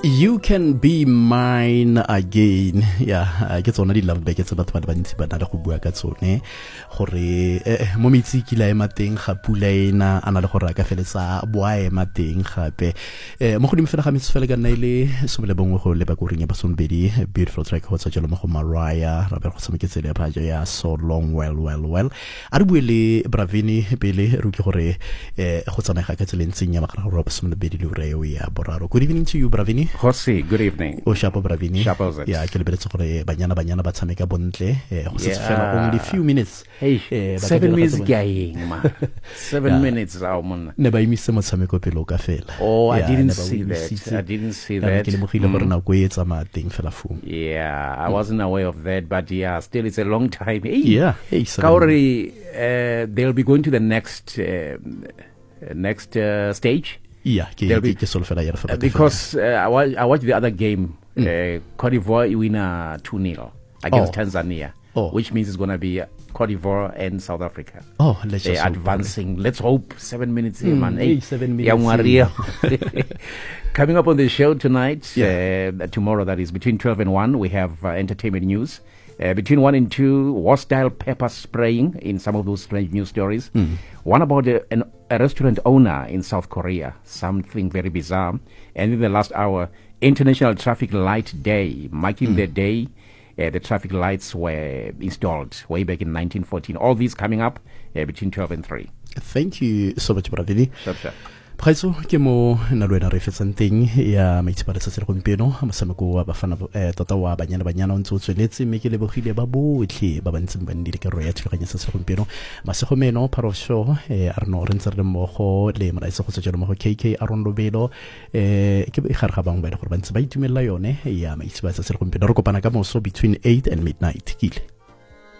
You can be mine again. Ke tsona di love back tse batho ba bantsi ba na le go bua ka tsone gore mo metsi ke la ema teng ga pula ena ana le gore a ka feletsa boa ema teng gape mo godimo fela ga metsi fela ka nna ile somele bongwe go le ba go reng ba sonbedi beautiful track ho tsajelo mo go Mariah ra be go tshameketse le phajo ya So Long Well a re buele Bravini pele re ke gore go tsamega ka tselentseng ya magara go roba somele bedi le reo ya boraro. Good evening to you Bravini. Jose, good evening. O shapo Bravini. Shapo. Yeah, ke lebeletse gore banyana ba tshameka bontle go se fela only few minutes. Hey, 7 minutes gaing ma. 7 minutes mona. Ne ba imise motshameko pele o ka fela. Oh, I didn't see that. Ke le mogile gore na go etsa ma teng fela fu. Yeah, I wasn't aware of that, but yeah, still it's a long time. Hey, yeah, hey, Kauri, they'll be going to the next stage. Yeah, because I watched the other game. Cote d'Ivoire win 2-0 against Tanzania, which means it's going to be Cote d'Ivoire and South Africa. Let's just advancing. Let's hope 7 minutes in, man. Hey, 7 minutes. Coming up on the show tonight, tomorrow, that is between 12 and 1, we have entertainment news. Between 1 and 2, hostile pepper spraying in some of those strange news stories. One about a restaurant owner in South Korea, something very bizarre. And in the last hour, International Traffic Light Day, marking the day the traffic lights were installed way back in 1914. All these coming up between 12 and 3. Thank you so much, Bravini. Sure. Paiso ke mo na lwena re fetsang teng ya maitsebale sa tsere gompieno mosameko wa bafana tota wa banyana ntse o tsweletse mme ke lebogile ba botlhe ba bantsi ba ndile ke ro ya thulaganya sa tsere gompieno masegomeno parosho a re no re ntse re mmogo le molaetsa go tsetsela mo go KK Aron Lobelo ke be ga re ga bang ba le gore ba ntse ba itumela yone ya maitsebale sa tsere gompieno re kopana ka moso between 8 and midnight kile